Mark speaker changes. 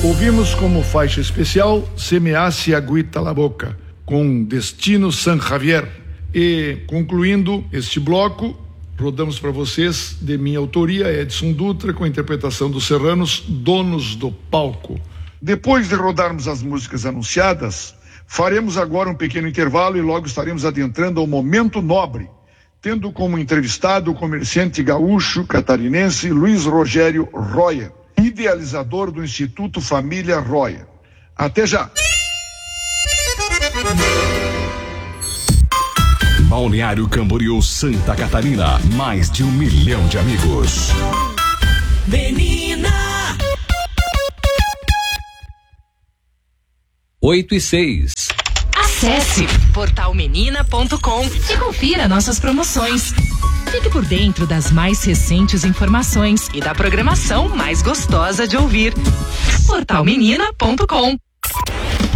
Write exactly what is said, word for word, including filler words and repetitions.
Speaker 1: Ouvimos como faixa especial Semeasse Agüita la Boca, com Destino San Javier. E concluindo este bloco, rodamos para vocês, de minha autoria, Edson Dutra, com a interpretação dos Serranos, Donos do Palco. Depois de rodarmos as músicas anunciadas, faremos agora um pequeno intervalo e logo estaremos adentrando ao Momento Nobre, tendo como entrevistado o comerciante gaúcho catarinense Luiz Rogério Royer, idealizador do Instituto Família Royer. Até já!
Speaker 2: Balneário Camboriú, Santa Catarina, mais de um milhão de amigos.
Speaker 3: Menina!
Speaker 4: oito e seis.
Speaker 5: Acesse portal menina ponto com e confira nossas promoções. Fique por dentro das mais recentes informações e da programação mais gostosa de ouvir. portal menina ponto com.